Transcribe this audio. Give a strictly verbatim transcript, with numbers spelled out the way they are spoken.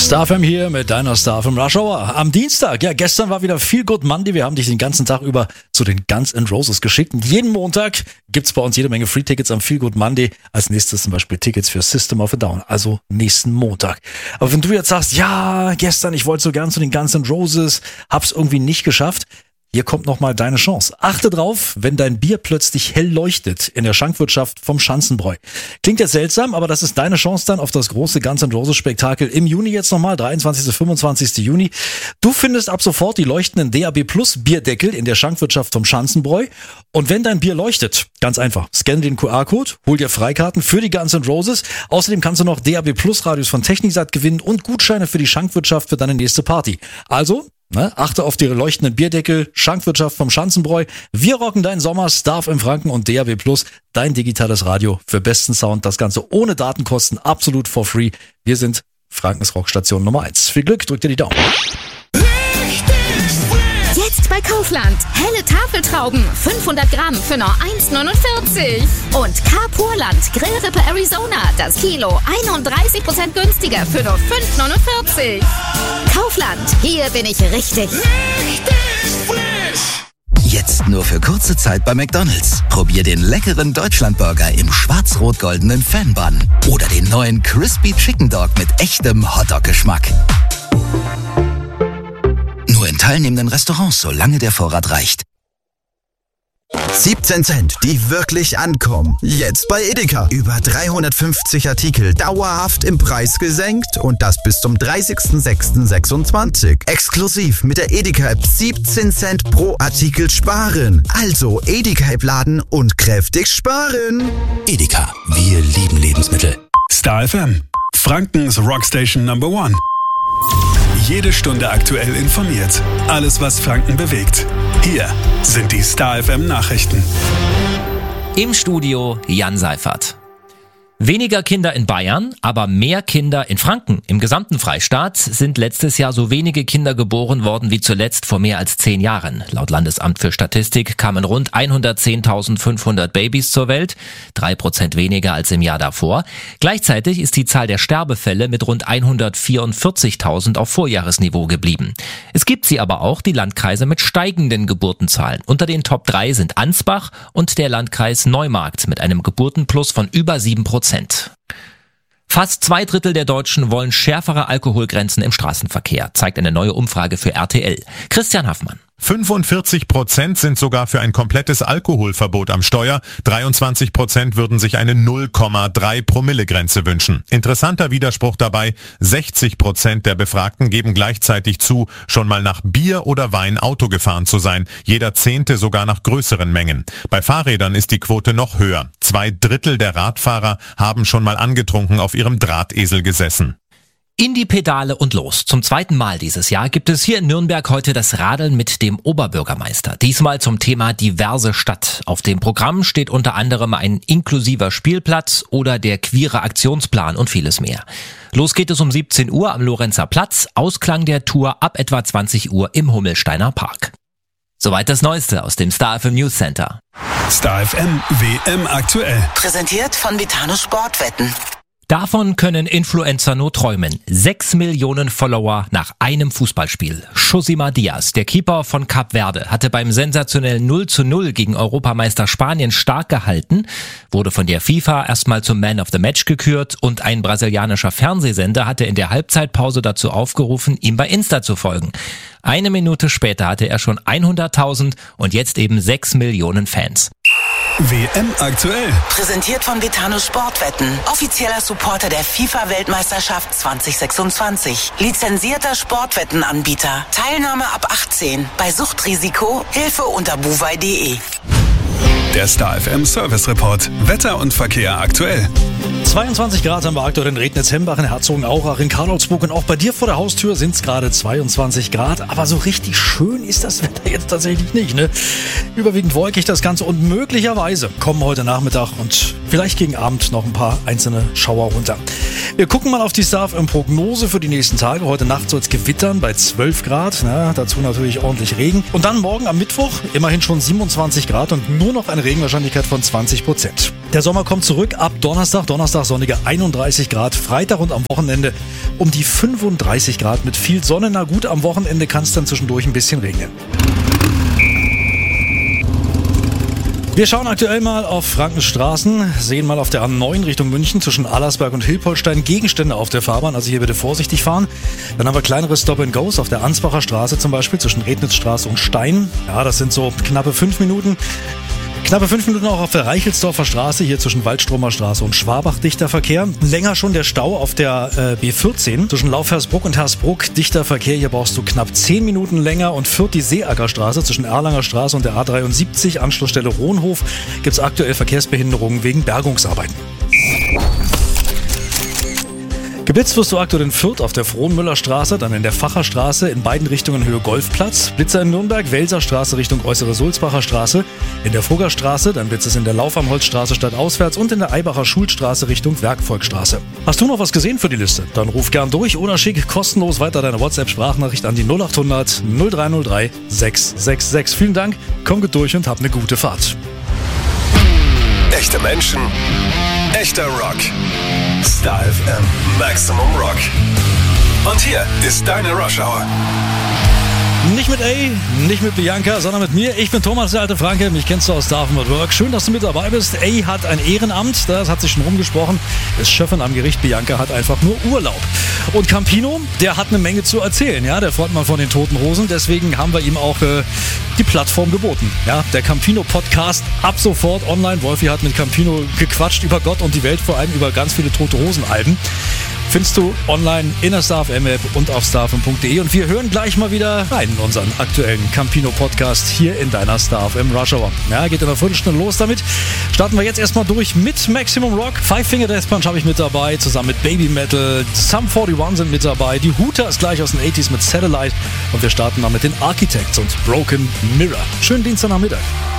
Star F M hier mit deiner Star F M Rush Hour. Am Dienstag, ja, gestern war wieder Feel Good Monday. Wir haben dich den ganzen Tag über zu den Guns N' Roses geschickt. Und jeden Montag gibt's bei uns jede Menge Free-Tickets am Feel Good Monday. Als nächstes zum Beispiel Tickets für System of a Down, also nächsten Montag. Aber wenn du jetzt sagst, ja, gestern, ich wollte so gern zu den Guns N' Roses, hab's irgendwie nicht geschafft, hier kommt nochmal deine Chance. Achte drauf, wenn dein Bier plötzlich hell leuchtet in der Schankwirtschaft vom Schanzenbräu. Klingt jetzt seltsam, aber das ist deine Chance dann auf das große Guns N' Roses Spektakel im Juni jetzt nochmal, dreiundzwanzigsten bis fünfundzwanzigsten Juni. Du findest ab sofort die leuchtenden D A B Plus Bierdeckel in der Schankwirtschaft vom Schanzenbräu. Und wenn dein Bier leuchtet, ganz einfach, scanne den Q R-Code, hol dir Freikarten für die Guns N' Roses. Außerdem kannst du noch D A B Plus Radios von Technisat gewinnen und Gutscheine für die Schankwirtschaft für deine nächste Party. Also, Ne, achte auf die leuchtenden Bierdeckel, Schankwirtschaft vom Schanzenbräu. Wir rocken deinen Sommer, Star F M Franken und D A B Plus, dein digitales Radio für besten Sound. Das Ganze ohne Datenkosten, absolut for free. Wir sind Frankens Rockstation Nummer eins. Viel Glück, drückt dir die Daumen. Jetzt bei Kaufland. Helle Tafeltrauben, fünfhundert Gramm für nur eins neunundvierzig. Und Carpurland Grillrippe Arizona, das Kilo einunddreißig Prozent günstiger für nur fünf neunundvierzig. Kaufland, hier bin ich richtig. Richtig frisch. Jetzt nur für kurze Zeit bei McDonald's. Probier den leckeren Deutschlandburger im schwarz-rot-goldenen Fanbun. Oder den neuen Crispy Chicken Dog mit echtem Hotdog-Geschmack. Nur in teilnehmenden Restaurants, solange der Vorrat reicht. siebzehn Cent, die wirklich ankommen. Jetzt bei Edeka. Über dreihundertfünfzig Artikel dauerhaft im Preis gesenkt und das bis zum dreißigsten sechsten sechsundzwanzig. Exklusiv mit der Edeka-App siebzehn Cent pro Artikel sparen. Also Edeka-App laden und kräftig sparen. Edeka, wir lieben Lebensmittel. Star F M, Frankens Rockstation Number One. Jede Stunde aktuell informiert. Alles, was Franken bewegt. Hier sind die Star F M Nachrichten. Im Studio Jan Seifert. Weniger Kinder in Bayern, aber mehr Kinder in Franken. Im gesamten Freistaat sind letztes Jahr so wenige Kinder geboren worden wie zuletzt vor mehr als zehn Jahren. Laut Landesamt für Statistik kamen rund hundertzehntausendfünfhundert Babys zur Welt, drei Prozent weniger als im Jahr davor. Gleichzeitig ist die Zahl der Sterbefälle mit rund hundertvierundvierzigtausend auf Vorjahresniveau geblieben. Es gibt sie aber auch, die Landkreise mit steigenden Geburtenzahlen. Unter den Top drei sind Ansbach und der Landkreis Neumarkt mit einem Geburtenplus von über sieben Prozent. Fast zwei Drittel der Deutschen wollen schärfere Alkoholgrenzen im Straßenverkehr, zeigt eine neue Umfrage für R T L. Christian Haffmann. fünfundvierzig Prozent sind sogar für ein komplettes Alkoholverbot am Steuer. dreiundzwanzig Prozent würden sich eine null Komma drei Promille Grenze wünschen. Interessanter Widerspruch dabei, sechzig Prozent der Befragten geben gleichzeitig zu, schon mal nach Bier oder Wein Auto gefahren zu sein. Jeder Zehnte sogar nach größeren Mengen. Bei Fahrrädern ist die Quote noch höher. Zwei Drittel der Radfahrer haben schon mal angetrunken auf ihrem Drahtesel gesessen. In die Pedale und los. Zum zweiten Mal dieses Jahr gibt es hier in Nürnberg heute das Radeln mit dem Oberbürgermeister. Diesmal zum Thema diverse Stadt. Auf dem Programm steht unter anderem ein inklusiver Spielplatz oder der queere Aktionsplan und vieles mehr. Los geht es um siebzehn Uhr am Lorenzer Platz. Ausklang der Tour ab etwa zwanzig Uhr im Hummelsteiner Park. Soweit das Neueste aus dem Star F M News Center. Star F M W M aktuell. Präsentiert von Vitano Sportwetten. Davon können Influencer nur träumen. Sechs Millionen Follower nach einem Fußballspiel. Josima Diaz, der Keeper von Kap Verde, hatte beim sensationellen null zu null gegen Europameister Spanien stark gehalten, wurde von der FIFA erstmal zum Man of the Match gekürt und ein brasilianischer Fernsehsender hatte in der Halbzeitpause dazu aufgerufen, ihm bei Insta zu folgen. Eine Minute später hatte er schon hunderttausend und jetzt eben sechs Millionen Fans. W M aktuell. Präsentiert von Vitano Sportwetten. Offizieller Supporter der FIFA-Weltmeisterschaft zwanzig sechsundzwanzig. Lizenzierter Sportwettenanbieter. Teilnahme ab achtzehn. Bei Suchtrisiko Hilfe unter buwei punkt de. Der Star F M Service Report. Wetter und Verkehr aktuell. zweiundzwanzig Grad haben wir aktuell in Rednitz-Hembach, in Herzogenaurach, in Karlsburg und auch bei dir vor der Haustür sind es gerade zweiundzwanzig Grad. Aber so richtig schön ist das Wetter jetzt tatsächlich nicht, ne? Überwiegend wolkig das Ganze und möglicherweise kommen heute Nachmittag und vielleicht gegen Abend noch ein paar einzelne Schauer runter. Wir gucken mal auf die Star F M Prognose für die nächsten Tage. Heute Nacht soll es gewittern bei zwölf Grad, na, dazu natürlich ordentlich Regen. Und dann morgen am Mittwoch immerhin schon siebenundzwanzig Grad und nur noch ein Regenwahrscheinlichkeit von zwanzig Prozent. Der Sommer kommt zurück ab Donnerstag. Donnerstag sonnige einunddreißig Grad. Freitag und am Wochenende um die fünfunddreißig Grad mit viel Sonne. Na gut, am Wochenende kann es dann zwischendurch ein bisschen regnen. Wir schauen aktuell mal auf Frankens Straßen, sehen mal auf der A neun Richtung München zwischen Allersberg und Hilpoltstein Gegenstände auf der Fahrbahn, also hier bitte vorsichtig fahren. Dann haben wir kleinere Stop-and-Goes auf der Ansbacher Straße zum Beispiel zwischen Rednitzstraße und Stein. Ja, das sind so knappe fünf Minuten. Knappe fünf Minuten auch auf der Reichelsdorfer Straße, hier zwischen Waldstromer Straße und Schwabach, dichter Verkehr. Länger schon der Stau auf der äh, B vierzehn zwischen Laufhersbruck und Hersbruck, dichter Verkehr. Hier brauchst du knapp zehn Minuten länger. Und Fürth die Seeackerstraße zwischen Erlanger Straße und der A dreiundsiebzig, Anschlussstelle Rohnhof, gibt's aktuell Verkehrsbehinderungen wegen Bergungsarbeiten. Geblitzt wirst du aktuell in Fürth auf der Frohnmüllerstraße, dann in der Facherstraße, in beiden Richtungen Höhe Golfplatz. Blitzer in Nürnberg, Welserstraße Richtung Äußere Sulzbacher Straße, in der Fuggerstraße, dann blitzt es in der Lauf am Holzstraße stadtauswärts und in der Eibacher Schulstraße Richtung Werkvolkstraße. Hast du noch was gesehen für die Liste? Dann ruf gern durch oder schick kostenlos weiter deine WhatsApp-Sprachnachricht an die null acht hundert null drei null drei sechs sechs sechs. Vielen Dank, komm gut durch und hab eine gute Fahrt. Echte Menschen, echter Rock. Star F M Maximum Rock. Und hier ist deine Rush Hour. Nicht mit A, nicht mit Bianca, sondern mit mir. Ich bin Thomas, der alte Franke. Mich kennst du aus Star F M at Work. Schön, dass du mit dabei bist. A hat ein Ehrenamt, das hat sich schon rumgesprochen. Ist Chefin am Gericht. Bianca hat einfach nur Urlaub. Und Campino, der hat eine Menge zu erzählen. Ja, der Frontmann von den Toten Hosen. Deswegen haben wir ihm auch äh, die Plattform geboten. Ja, der Campino-Podcast ab sofort online. Wolfi hat mit Campino gequatscht über Gott und die Welt, vor allem über ganz viele Tote Hosen-Alben. Findest du online in der Star F M-App und auf starfm punkt de. Und wir hören gleich mal wieder rein in unseren aktuellen Campino-Podcast hier in deiner Star F M Rush Hour. Ja, geht in einer Viertelstunde los damit. Starten wir jetzt erstmal durch mit Maximum Rock. Five Finger Death Punch habe ich mit dabei, zusammen mit Baby Metal. Sum einundvierzig sind mit dabei. Die Hooter ist gleich aus den achtziger mit Satellite. Und wir starten mal mit den Architects und Broken Mirror. Schönen Dienstagnachmittag.